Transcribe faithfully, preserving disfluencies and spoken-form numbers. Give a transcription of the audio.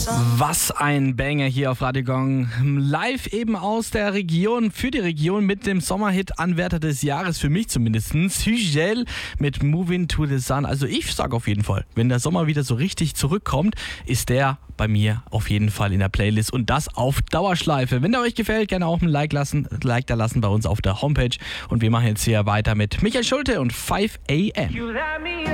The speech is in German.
Was ein Banger hier auf Radio Gong. Live eben aus der Region, für die Region mit dem Sommerhit Anwärter des Jahres, für mich zumindest. Hügel mit Moving to the Sun. Also ich sag auf jeden Fall, wenn der Sommer wieder so richtig zurückkommt, ist der bei mir auf jeden Fall in der Playlist und das auf Dauerschleife. Wenn der euch gefällt, gerne auch ein Like lassen, Like da lassen bei uns auf der Homepage. Und wir machen jetzt hier weiter mit Michael Schulte und five a m.